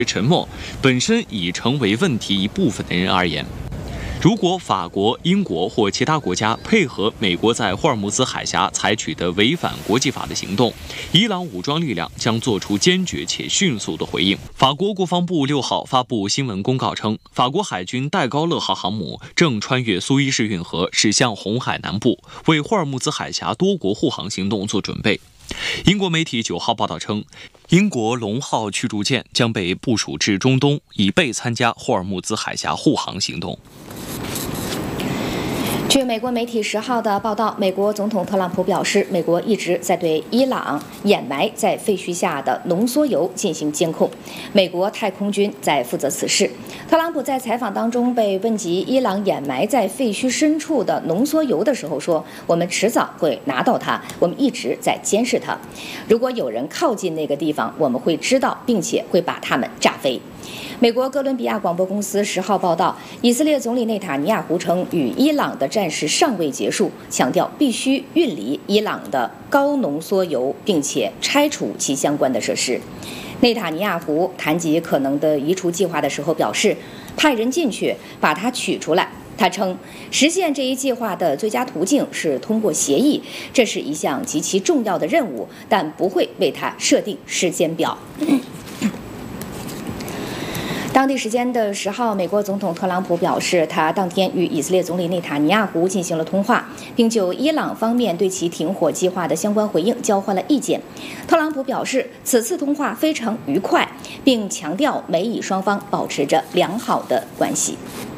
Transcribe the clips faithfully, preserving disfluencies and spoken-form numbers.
沉默本身已成为问题一部分的人而言，如果法国、英国或其他国家配合美国在霍尔木兹海峡采取的违反国际法的行动，伊朗武装力量将做出坚决且迅速的回应。法国国防部六号发布新闻公告称，法国海军戴高乐号航母正穿越苏伊士运河驶向红海南部，为霍尔木兹海峡多国护航行动做准备。英国媒体九号报道称，英国龙号驱逐舰将被部署至中东，以备参加霍尔木兹海峡护航行动。 据美国媒体十号的报道，美国总统特朗普表示，美国一直在对伊朗掩埋在废墟下的浓缩铀进行监控，美国太空军在负责此事。特朗普在采访当中被问及伊朗掩埋在废墟深处的浓缩铀的时候说，我们迟早会拿到它，我们一直在监视它，如果有人靠近那个地方，我们会知道并且会把他们炸飞。美国哥伦比亚广播公司十号报道，以色列总理内塔尼亚胡称，与伊朗的战事尚未结束，强调必须运离伊朗的高浓缩铀，并且拆除其相关的设施。内塔尼亚胡谈及可能的移除计划的时候表示，派人进去把它取出来。他称，实现这一计划的最佳途径是通过协议，这是一项极其重要的任务，但不会为它设定时间表。当地时间的十号，美国总统特朗普表示，他当天与以色列总理内塔尼亚胡进行了通话，并就伊朗方面对其停火计划的相关回应交换了意见。特朗普表示，此次通话非常愉快，并强调美以双方保持着良好的关系。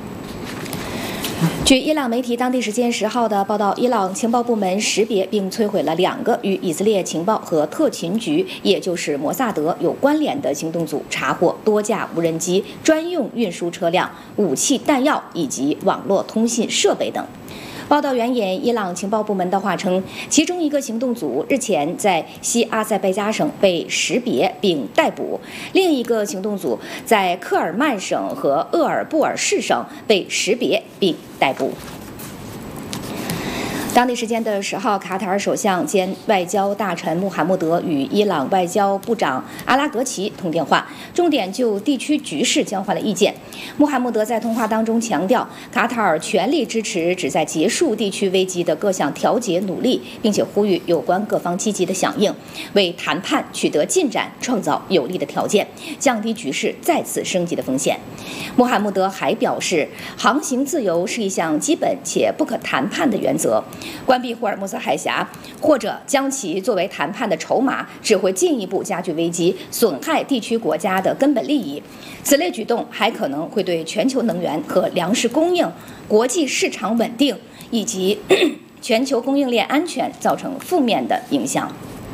据伊朗媒体当地时间十号的报道，伊朗情报部门识别并摧毁了两个与以色列情报和特勤局，也就是摩萨德有关联的行动组，查获多架无人机、专用运输车辆、武器弹药以及网络通信设备等。报道援引伊朗情报部门的话称，其中一个行动组日前在西阿塞拜加省被识别并逮捕，另一个行动组在克尔曼省和鄂尔布尔士省被识别并逮捕。当地时间的十号，卡塔尔首相兼外交大臣穆罕默德与伊朗外交部长阿拉格齐通电话，重点就地区局势交换了意见。穆罕默德在通话当中强调，卡塔尔全力支持旨在结束地区危机的各项调解努力，并且呼吁有关各方积极的响应，为谈判取得进展创造有利的条件，降低局势再次升级的风险。穆罕默德还表示，航行自由是一项基本且不可谈判的原则。关闭霍尔木兹海峡，或者将其作为谈判的筹码，只会进一步加剧危机，损害地区国家的根本利益。此类举动还可能会对全球能源和粮食供应、国际市场稳定以及全球供应链安全造成负面的影响。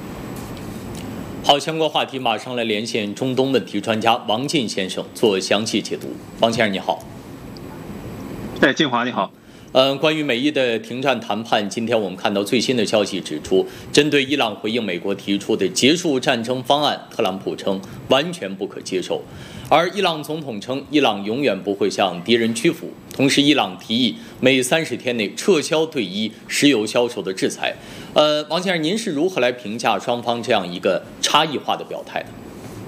好，相关话题马上来连线中东问题专家王进先生做详细解读。王先生你好。 哎，晋华你好。 呃，关于美伊的停战谈判，今天我们看到最新的消息指出，针对伊朗回应美国提出的结束战争方案，特朗普称完全不可接受，而伊朗总统称伊朗永远不会向敌人屈服。同时，伊朗提议每三十天内撤销对伊石油销售的制裁。呃，王先生，您是如何来评价双方这样一个差异化的表态的？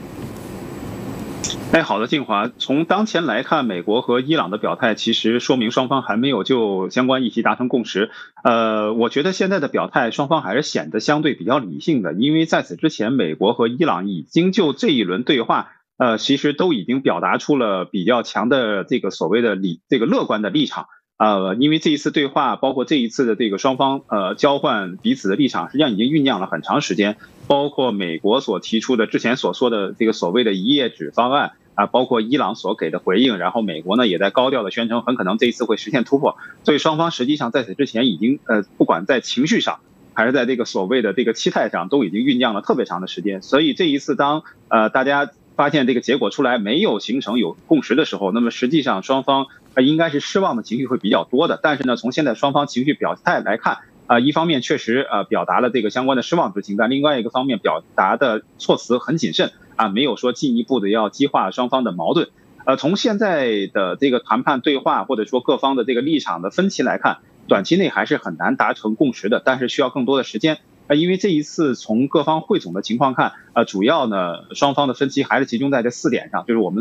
哎，好的，晋华。从当前来看，美国和伊朗的表态其实说明双方还没有就相关议题达成共识。呃，我觉得现在的表态，双方还是显得相对比较理性的，因为在此之前，美国和伊朗已经就这一轮对话，呃，其实都已经表达出了比较强的这个所谓的理这个乐观的立场。呃，因为这一次对话，包括这一次的这个双方呃交换彼此的立场，实际上已经酝酿了很长时间。包括美国所提出的之前所说的这个所谓的一页纸方案啊，包括伊朗所给的回应，然后美国呢也在高调的宣称很可能这一次会实现突破。所以双方实际上在此之前已经呃不管在情绪上还是在这个所谓的这个期待上，都已经酝酿了特别长的时间。所以这一次当呃大家发现这个结果出来没有形成有共识的时候，那么实际上双方呃应该是失望的情绪会比较多的。但是呢，从现在双方情绪表态来看，啊、呃，一方面确实呃表达了这个相关的失望之情，但另外一个方面表达的措辞很谨慎啊，没有说进一步的要激化双方的矛盾。呃，从现在的这个谈判对话或者说各方的这个立场的分歧来看，短期内还是很难达成共识的，但是需要更多的时间。 呃，因为这一次从各方汇总的情况看，呃，主要呢双方的分歧还是集中在这四点上，就是我们